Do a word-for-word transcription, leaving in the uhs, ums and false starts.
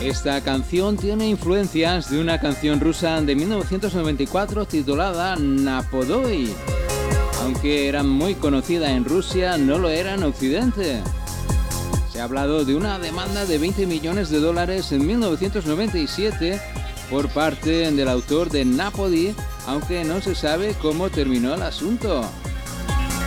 Esta canción tiene influencias de una canción rusa de mil novecientos noventa y cuatro titulada Napodoi. Aunque era muy conocida en Rusia, no lo era en Occidente. Se ha hablado de una demanda de veinte millones de dólares en mil novecientos noventa y siete por parte del autor de Napodoi, aunque no se sabe cómo terminó el asunto.